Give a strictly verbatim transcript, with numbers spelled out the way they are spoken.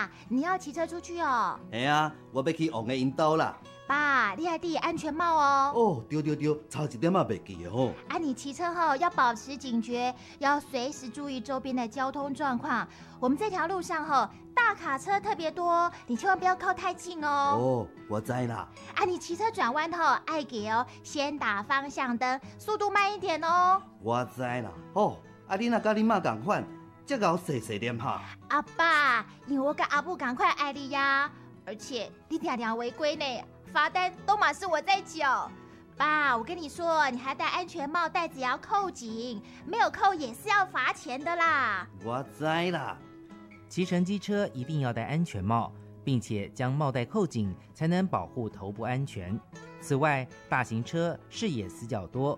爸，你要骑车出去哦？ 嘿啊，我要去王的因兜啦。 爸，你还戴安全帽哦。 哦，对对对，差一点嘛袂记的吼。 啊，你骑车后要保持警觉，要随时注意周边的交通状况。我们这条路上吼，大卡车特别多，你千万不要靠太近哦。 哦，我知啦。 啊，你骑车转弯后爱给哦，先打方向灯，速度慢一点哦。 我知啦。哦，啊，你若甲你妈同款，这甲我细细点哈。 阿爸，因为我跟阿布赶快爱你呀，而且你常常违规呢。罚单都马是我在缴，爸，我跟你说，你还戴安全帽，带子也要扣紧，没有扣也是要罚钱的啦。 我知啦。 骑乘机车一定要戴安全帽，并且将帽带扣紧，才能保护头部安全。此外，大型车视野死角多，